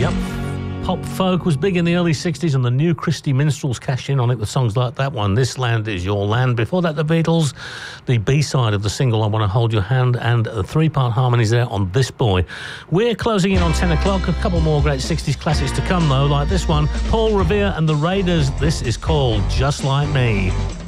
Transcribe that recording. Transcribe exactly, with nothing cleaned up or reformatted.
Yep. Pop folk was big in the early sixties, and the New Christy Minstrels cashed in on it with songs like that one, This Land Is Your Land. Before that, the Beatles, the B-side of the single, I Want to Hold Your Hand, and the three-part harmonies there on This Boy. We're closing in on ten o'clock. A couple more great sixties classics to come, though, like this one, Paul Revere and the Raiders. This is called Just Like Me.